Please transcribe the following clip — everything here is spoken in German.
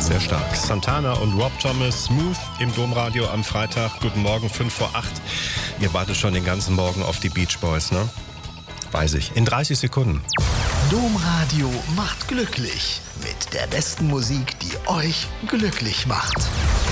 sehr stark. Santana und Rob Thomas, Smooth im Domradio am Freitag. Guten Morgen, 7:55. Ihr wartet schon den ganzen Morgen auf die Beach Boys, ne? Weiß ich. In 30 Sekunden. Domradio macht glücklich. Mit der besten Musik, die euch glücklich macht.